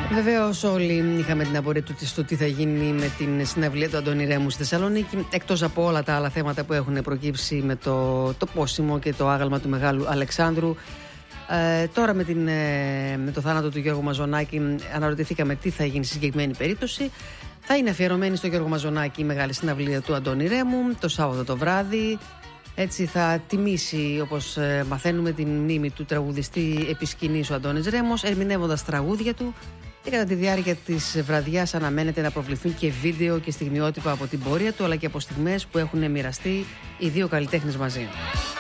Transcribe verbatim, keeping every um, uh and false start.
Βεβαίως, όλοι είχαμε την απορία του στο τι θα γίνει με την συναυλία του Αντώνη Ρέμου στη Θεσσαλονίκη. Εκτός από όλα τα άλλα θέματα που έχουν προκύψει με το, το πόσιμο και το άγαλμα του Μεγάλου Αλεξάνδρου. Ε, τώρα με, την, ε, με το θάνατο του Γιώργου Μαζονάκη αναρωτηθήκαμε τι θα γίνει στη συγκεκριμένη περίπτωση. Θα είναι αφιερωμένη στο Γιώργο Μαζονάκη η μεγάλη συναυλία του Αντώνη Ρέμου το Σάββατο το βράδυ. Έτσι θα τιμήσει, όπως ε, μαθαίνουμε, την μνήμη του τραγουδιστή επί σκηνής ο Αντώνης Ρέμος, ερμηνεύοντας τραγούδια του. Και κατά τη διάρκεια της βραδιάς αναμένεται να προβληθούν και βίντεο και στιγμιότυπα από την πορεία του, αλλά και από στιγμές που έχουν μοιραστεί οι δύο καλλιτέχνες μαζί.